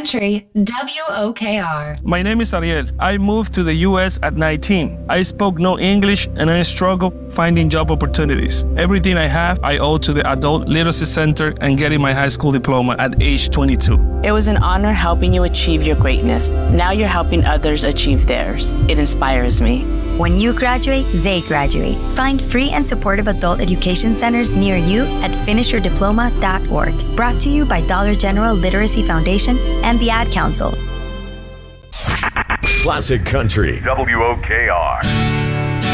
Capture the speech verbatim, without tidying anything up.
Country, W O K R. My name is Ariel. I moved to the U S at nineteen. I spoke no English and I struggled finding job opportunities. Everything I have, I owe to the Adult Literacy Center and getting my high school diploma at age twenty-two. It was an honor helping you achieve your greatness. Now you're helping others achieve theirs. It inspires me. When you graduate, they graduate. Find free and supportive adult education centers near you at finish your diploma dot org. Brought to you by Dollar General Literacy Foundation and the Ad Council. Classic Country. W O K R.